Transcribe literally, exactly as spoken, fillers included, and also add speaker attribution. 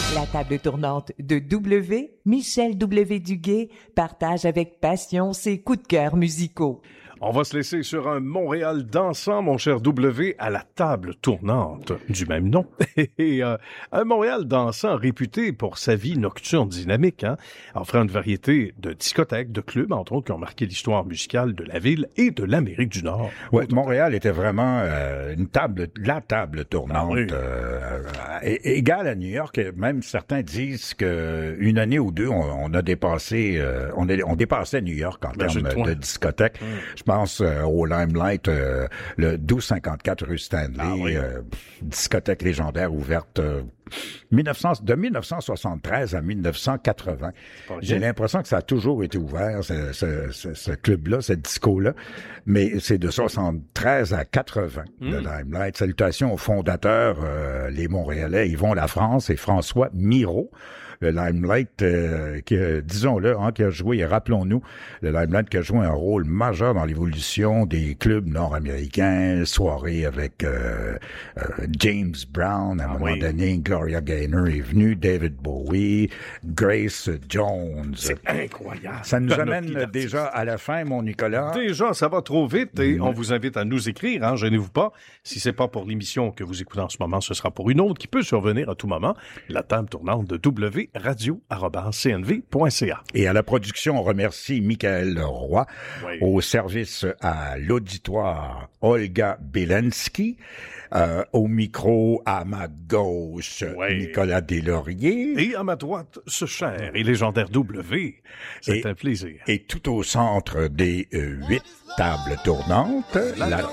Speaker 1: La table tournante de W, Michel W. Duguay, partage avec passion ses coups de cœur musicaux.
Speaker 2: On va se laisser sur un Montréal dansant, mon cher W, à la table tournante du même nom. Et euh, un Montréal dansant réputé pour sa vie nocturne dynamique, hein, offrant une variété de discothèques, de clubs, entre autres, qui ont marqué l'histoire musicale de la ville et de l'Amérique du Nord.
Speaker 3: Ouais, Montréal était vraiment euh, une table, la table tournante, ah oui. euh, égale à New York. Même certains disent que une année ou deux, on, on a dépassé, euh, on, est, on dépassait New York en ben, termes de discothèques. Hum. Je pense euh, au Limelight, euh, le douze cinquante-quatre rue Stanley, ah oui. euh, discothèque légendaire ouverte euh, mille neuf cents, de mille neuf cent soixante-treize à mille neuf cent quatre-vingts. J'ai l'impression que ça a toujours été ouvert, ce, ce, ce, ce club-là, ce disco-là, mais c'est de soixante-treize à quatre-vingts, mmh. le Limelight. Salutations aux fondateurs, euh, les Montréalais, Yvon Lafrance et François Mirault. Le Limelight, euh, qui, euh, disons-le, hein, qui a joué, et rappelons-nous, le Limelight qui a joué un rôle majeur dans l'évolution des clubs nord-américains, soirées avec euh, euh, James Brown, à un ah, moment oui. donné, Gloria Gaynor est venue, David Bowie, Grace Jones.
Speaker 2: C'est incroyable.
Speaker 3: Ça nous amène déjà à la fin, mon Nicolas.
Speaker 2: Déjà, ça va trop vite et mmh. on vous invite à nous écrire, hein, gênez-vous pas. Si c'est pas pour l'émission que vous écoutez en ce moment, ce sera pour une autre qui peut survenir à tout moment. La table tournante de W. radio arobase c n v point c a.
Speaker 3: Et à la production, on remercie Michael Roy. Oui. Au service à l'auditoire, Olga Belensky. Euh, au micro, à ma gauche, oui. Nicolas Deslauriers.
Speaker 2: Et à ma droite, ce cher et légendaire W. C'est et, un plaisir.
Speaker 3: Et tout au centre des euh, huit tables tournantes, la, la